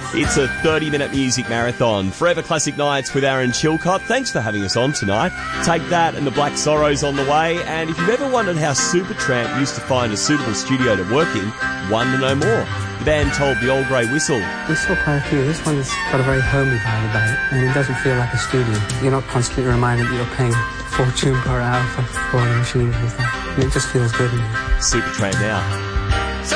It's a 30-minute music marathon. Forever Classic Nights with Aaron Chilcott. Thanks for having us on tonight. Take That and the Black Sorrows on the way. And if you've ever wondered how Supertramp used to find a suitable studio to work in, want to know more. The band told the Old Grey Whistle. We saw quite a few. This one's got a very homey vibe about it, and it doesn't feel like a studio. You're not constantly reminded that you're paying fortune per hour for recording machines and stuff. And it just feels good in here. Supertramp now.